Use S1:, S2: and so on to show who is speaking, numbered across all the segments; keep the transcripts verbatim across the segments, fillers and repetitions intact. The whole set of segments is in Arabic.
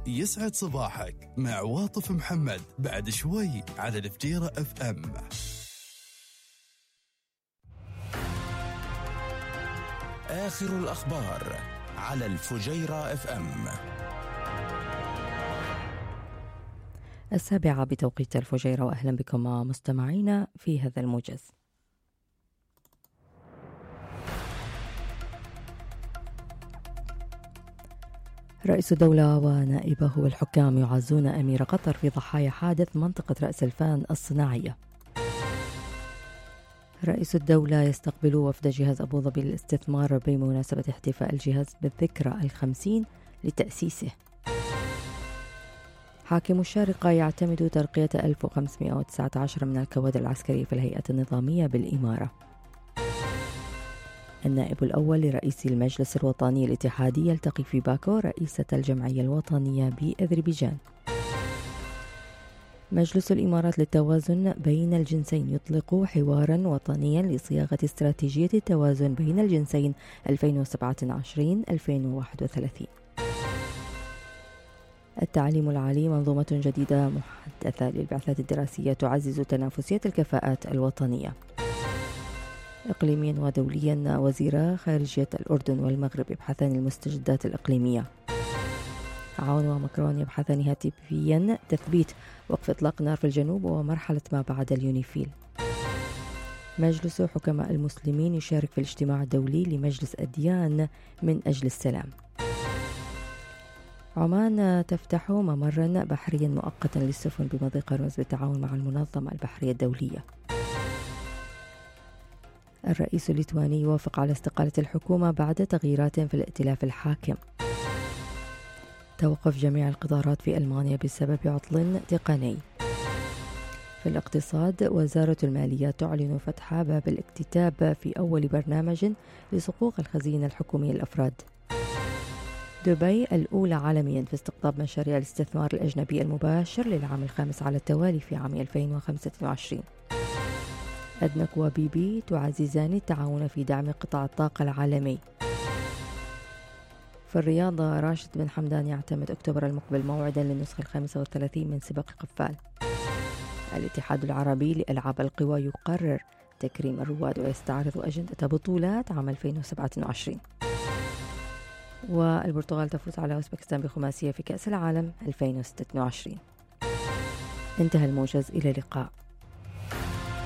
S1: يسعد صباحك مع عواطف محمد بعد شوي على الفجيرة اف ام.
S2: آخر الأخبار على الفجيرة اف ام.
S3: السابعة بتوقيت الفجيرة، وأهلا بكم مستمعينا في هذا الموجز. رئيس الدولة ونائبه والحكام يعزون أمير قطر في ضحايا حادث منطقة رأس الفان الصناعية. رئيس الدولة يستقبل وفد جهاز أبو ظبي للاستثمار بمناسبة احتفاء الجهاز بالذكرى الخمسين لتأسيسه. حاكم الشارقة يعتمد ترقية ألف وخمسمائة وتسعة عشر من الكوادر العسكرية في الهيئة النظامية بالإمارة. النائب الأول لرئيس المجلس الوطني الاتحادي يلتقي في باكو رئيسة الجمعية الوطنية بأذربيجان. مجلس الإمارات للتوازن بين الجنسين يطلق حوارا وطنيا لصياغة استراتيجية التوازن بين الجنسين ألفين وسبعة عشر ألفين وواحد وثلاثين. التعليم العالي منظومة جديدة محدثة للبعثات الدراسية تعزز تنافسية الكفاءات الوطنية. إقليميا ودوليا، وزيرا خارجية الأردن والمغرب يبحثان المستجدات الإقليمية. عون ومكرون يبحثان هاتفيا تثبيت وقف إطلاق النار في الجنوب ومرحلة ما بعد اليونيفيل. مجلس حكماء المسلمين يشارك في الاجتماع الدولي لمجلس الأديان من أجل السلام. عمان تفتح ممرا بحريا مؤقتا للسفن بمضيق هرمز بالتعاون مع المنظمة البحرية الدولية. الرئيس الليتواني يوافق على استقالة الحكومة بعد تغييرات في الائتلاف الحاكم. توقف جميع القطارات في ألمانيا بسبب عطل تقني. في الاقتصاد، وزارة المالية تعلن فتح باب الاكتتاب في أول برنامج لصكوك الخزينة الحكومية للأفراد. دبي الأولى عالميا في استقطاب مشاريع الاستثمار الأجنبي المباشر للعام الخامس على التوالي في عام ألفين وخمسة وعشرين. أدنك وبيبي تعززان التعاون في دعم قطاع الطاقة العالمي. في الرياضة، راشد بن حمدان يعتمد أكتوبر المقبل موعدا للنسخة الخامسة والثلاثين من سباق قفال. الاتحاد العربي لألعاب القوى يقرر تكريم الرواد ويستعرض أجندة بطولات عام ألفين وسبعة وعشرين. والبرتغال تفوز على أوزبكستان بخماسية في كأس العالم ألفين وستة وعشرين. انتهى الموجز، إلى اللقاء.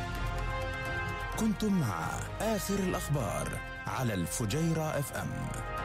S2: كنتم مع آخر الأخبار على الفجيرة اف ام.